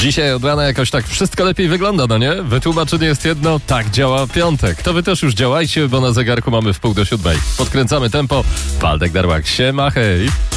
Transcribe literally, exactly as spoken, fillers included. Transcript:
Dzisiaj od rana jakoś tak wszystko lepiej wygląda, no nie? Wytłumaczenie jest jedno, tak działa piątek. To wy też już działajcie, bo na zegarku mamy w pół do siódmej. Podkręcamy tempo. Waldek Darłak, siema, hej.